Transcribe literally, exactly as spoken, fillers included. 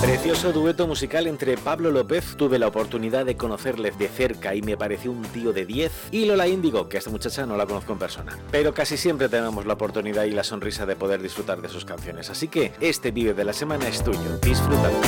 Precioso dueto musical entre Pablo López, tuve la oportunidad de conocerle de cerca y me pareció un tío de diez, y Lola Índigo, que a esta muchacha no la conozco en persona. Pero casi siempre tenemos la oportunidad y la sonrisa de poder disfrutar de sus canciones, así que este vídeo de la semana es tuyo, disfrútalo.